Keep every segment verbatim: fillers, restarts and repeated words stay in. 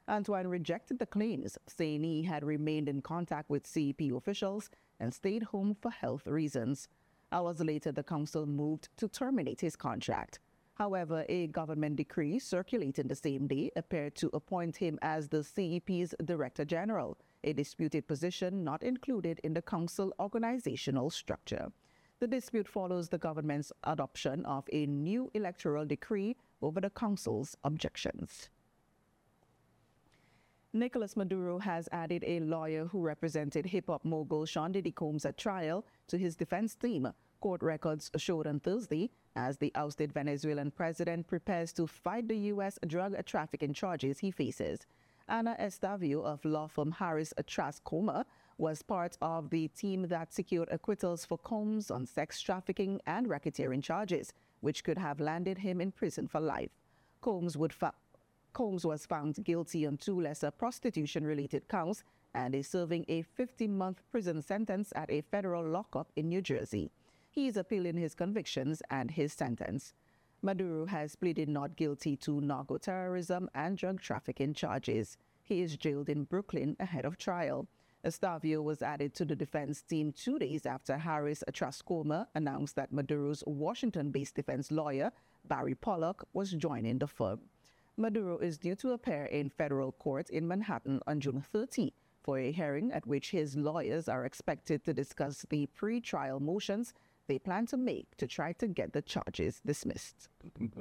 Antoine rejected the claims, saying he had remained in contact with C E P officials and stayed home for health reasons. Hours later, the council moved to terminate his contract. However, a government decree circulating the same day appeared to appoint him as the C E P's Director General, a disputed position not included in the council organizational structure. The dispute follows the government's adoption of a new electoral decree over the council's objections. Nicolas Maduro has added a lawyer who represented hip-hop mogul Sean Diddy Combs at trial to his defense team. Court records showed on Thursday as the ousted Venezuelan president prepares to fight the U S drug trafficking charges he faces. Ana Estavio of law firm Harris Trask Comer was part of the team that secured acquittals for Combs on sex trafficking and racketeering charges, which could have landed him in prison for life. Combs, would fa- Combs was found guilty on two lesser prostitution-related counts and is serving a fifty-month prison sentence at a federal lockup in New Jersey. He is appealing his convictions and his sentence. Maduro has pleaded not guilty to narco-terrorism and drug trafficking charges. He is jailed in Brooklyn ahead of trial. Estavio was added to the defense team two days after Harris Trask Comer announced that Maduro's Washington-based defense lawyer, Barry Pollock, was joining the firm. Maduro is due to appear in federal court in Manhattan on June thirtieth for a hearing at which his lawyers are expected to discuss the pre-trial motions they plan to make to try to get the charges dismissed.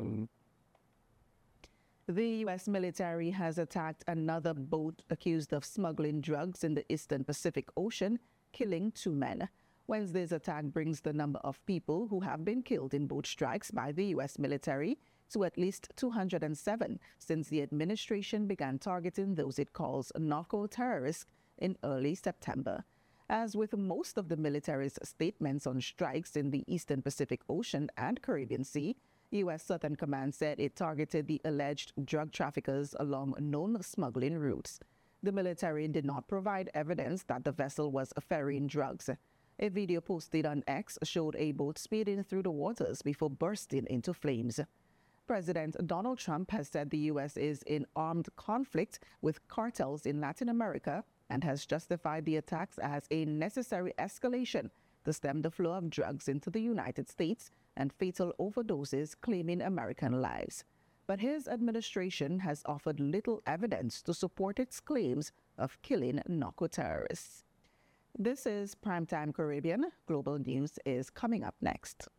The U S military has attacked another boat accused of smuggling drugs in the Eastern Pacific Ocean, killing two men. Wednesday's attack brings the number of people who have been killed in boat strikes by the U S military to at least two hundred seven since the administration began targeting those it calls narco-terrorists in early September. As with most of the military's statements on strikes in the Eastern Pacific Ocean and Caribbean Sea, U S Southern Command said it targeted the alleged drug traffickers along known smuggling routes. The military did not provide evidence that the vessel was ferrying drugs. A video posted on X showed a boat speeding through the waters before bursting into flames. President Donald Trump has said the U S is in armed conflict with cartels in Latin America and has justified the attacks as a necessary escalation to stem the flow of drugs into the United States and fatal overdoses claiming American lives. But his administration has offered little evidence to support its claims of killing narco-terrorists. This is Primetime Caribbean. Global News is coming up next.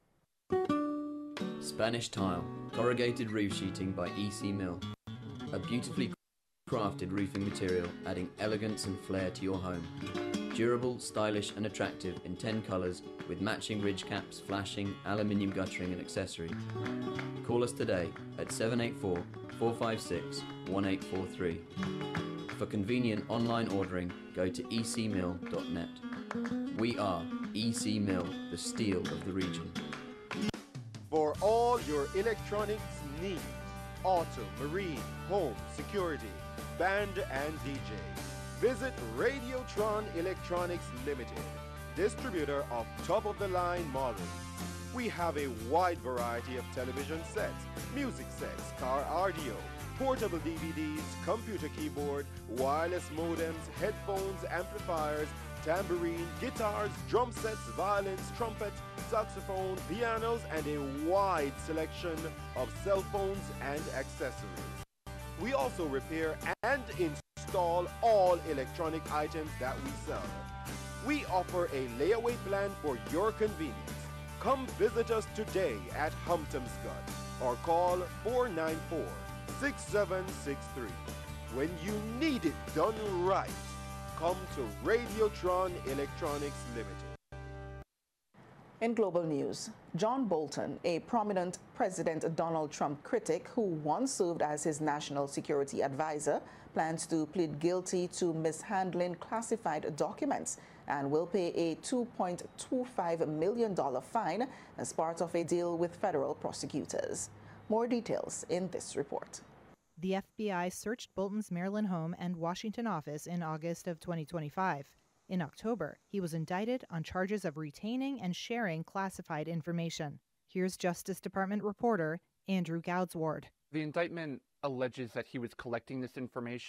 Spanish Tile, corrugated roof sheeting by E C Mill. A beautifully crafted roofing material adding elegance and flair to your home. Durable, stylish and attractive in ten colours with matching ridge caps, flashing, aluminium guttering and accessory. Call us today at seven eight four, four five six, one eight four three. For convenient online ordering, go to e c mill dot net. We are E C Mill, the steel of the region. For all your electronics needs, auto, marine, home, security, band and D J, visit Radiotron Electronics Limited, distributor of top-of-the-line models. We have a wide variety of television sets, music sets, car audio, portable D V Ds, computer keyboard, wireless modems, headphones, amplifiers, tambourine, guitars, drum sets, violins, trumpets, saxophone, pianos, and a wide selection of cell phones and accessories. We also repair and install all electronic items that we sell. We offer a layaway plan for your convenience. Come visit us today at Humptomscott or call four nine four, six seven six three. When you need it done right, come to Radiotron Electronics Limited. In global news, John Bolton, a prominent President Donald Trump critic who once served as his national security advisor, plans to plead guilty to mishandling classified documents and will pay a two point two five million dollars fine as part of a deal with federal prosecutors. More details in this report. The F B I searched Bolton's Maryland home and Washington office in August of twenty twenty-five. In October, he was indicted on charges of retaining and sharing classified information. Here's Justice Department reporter Andrew Goudsward. The indictment alleges that he was collecting this information